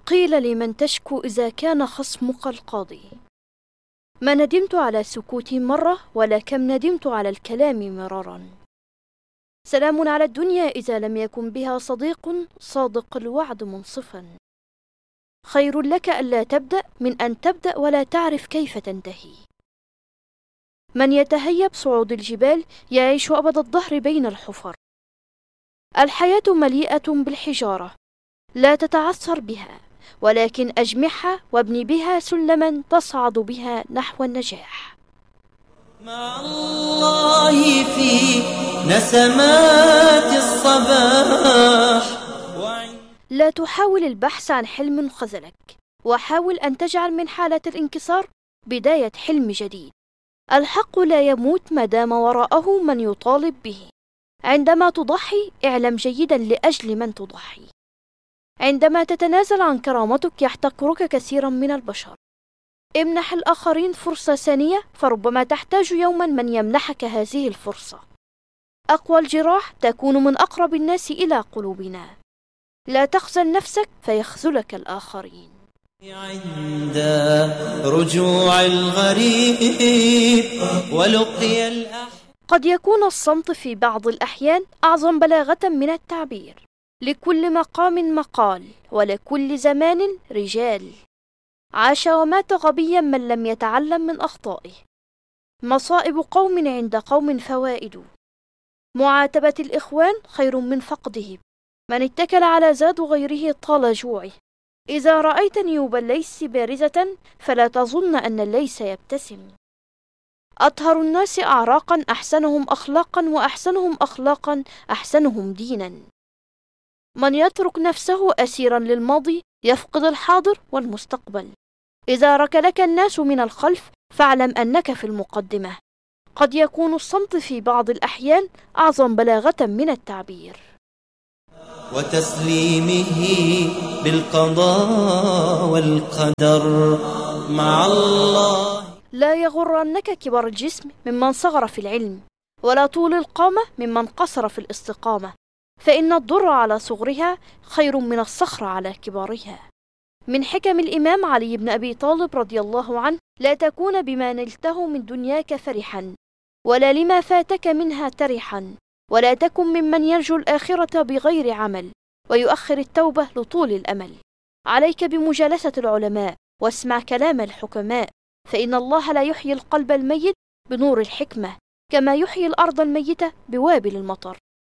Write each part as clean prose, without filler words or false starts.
قيل لمن تشكو إذا كان خصمك القاضي: ما ندمت على سكوتي مرة، ولا كم ندمت على الكلام مرارا. سلام على الدنيا إذا لم يكن بها صديق صادق الوعد منصفا. خير لك ألا تبدأ من أن تبدأ ولا تعرف كيف تنتهي. من يتهيب صعود الجبال يعيش أبد الدهر بين الحفر. الحياة مليئة بالحجارة، لا تتعثر بها، ولكن أجمعها وابني بها سلما تصعد بها نحو النجاح. مع الله في نسمات الصباح. لا تحاول البحث عن حلم خذلك، وحاول أن تجعل من حالة الانكسار بداية حلم جديد. الحق لا يموت ما دام وراءه من يطالب به. عندما تضحي اعلم جيدا لأجل من تضحي. عندما تتنازل عن كرامتك يحتقرك كثيرا من البشر. امنح الآخرين فرصة ثانية، فربما تحتاج يوما من يمنحك هذه الفرصة. أقوى الجراح تكون من أقرب الناس إلى قلوبنا. لا تخذل نفسك فيخذلك الآخرين. عند رجوع الغريب ولقي قد يكون الصمت في بعض الأحيان أعظم بلاغة من التعبير. لكل مقام مقال، ولكل زمان رجال. عاش ومات غبيا من لم يتعلم من أخطائه. مصائب قوم عند قوم فوائد. معاتبة الإخوان خير من فقدهم. من اتكل على زاد غيره طال جوعه. إذا رأيت نيوب الليث بارزة فلا تظن أن الليث يبتسم. أطهر الناس أعراقا أحسنهم أخلاقا، وأحسنهم أخلاقا أحسنهم دينا. من يترك نفسه أسيرا للماضي يفقد الحاضر والمستقبل. إذا ركلك الناس من الخلف فاعلم أنك في المقدمة. قد يكون الصمت في بعض الأحيان أعظم بلاغة من التعبير. وتسليمه بالقضاء والقدر مع الله. لا يغرنك كبر الجسم ممن صغر في العلم، ولا طول القامة ممن قصر في الاستقامة، فإن الضر على صغرها خير من الصخر على كبارها. من حكم الإمام علي بن أبي طالب رضي الله عنه: لا تكون بما نلته من دنياك فرحا، ولا لما فاتك منها ترحا، ولا تكن ممن يرجو الآخرة بغير عمل، ويؤخر التوبة لطول الأمل. عليك بمجالسة العلماء، واسمع كلام الحكماء، فإن الله لا يحيي القلب الميت بنور الحكمة، كما يحيي الأرض الميتة بوابل المطر.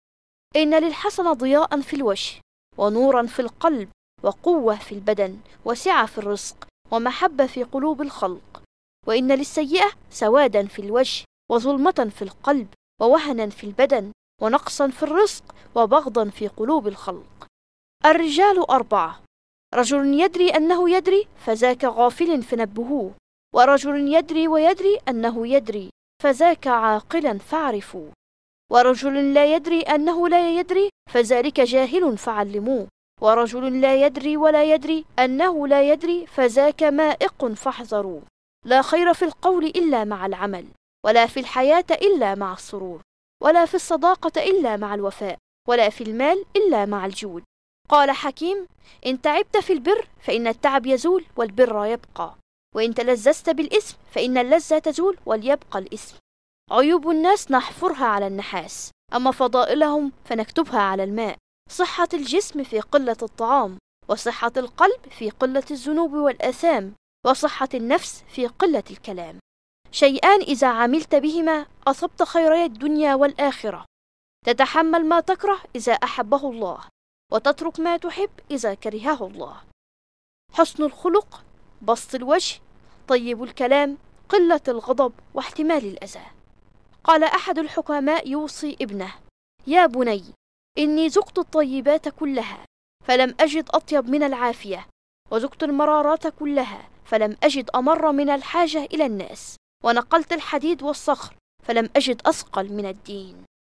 إن للحسن ضياء في الوجه، ونورا في القلب، وقوة في البدن، وسعة في الرزق، ومحبة في قلوب الخلق. وإن للسيئة سوادا في الوجه، وظلمة في القلب، ووهنا في البدن، ونقصا في الرزق، وبغضا في قلوب الخلق. الرجال 4: رجل يدري أنه يدري فذاك غافل فنبهوه، ورجل يدري ويدري أنه يدري فذاك عاقلا فاعرفوه، ورجل لا يدري أنه لا يدري فذلك جاهل فعلموه، ورجل لا يدري ولا يدري أنه لا يدري فذاك مائق فاحذروه. لا خير في القول إلا مع العمل، ولا في الحياة إلا مع السرور، ولا في الصداقة إلا مع الوفاء، ولا في المال إلا مع الجود. قال حكيم: إن تعبت في البر فإن التعب يزول والبر يبقى، وإن تلذذت بالإثم فإن اللذة تزول وليبقى الإثم. عيوب الناس نحفرها على النحاس، أما فضائلهم فنكتبها على الماء. صحة الجسم في قلة الطعام، وصحة القلب في قلة الذنوب والآثام، وصحة النفس في قلة الكلام. شيئان إذا عملت بهما أصبت خيري الدنيا والآخرة: تتحمل ما تكره إذا أحبه الله، وتترك ما تحب إذا كرهه الله. حسن الخلق، بسط الوجه، طيب الكلام، قلة الغضب، واحتمال الأذى. قال أحد الحكماء يوصي ابنه: يا بني، إني ذقت الطيبات كلها فلم أجد أطيب من العافية، وذقت المرارات كلها فلم أجد أمر من الحاجة إلى الناس، ونقلت الحديد والصخر فلم أجد أثقل من الدين.